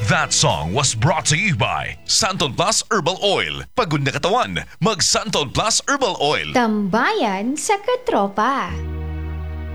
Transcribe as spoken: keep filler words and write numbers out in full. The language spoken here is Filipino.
That song was brought to you by Santon Plus Herbal Oil. Pagod na katawan, mag Santon Plus Herbal Oil. Tambayan sa katropa.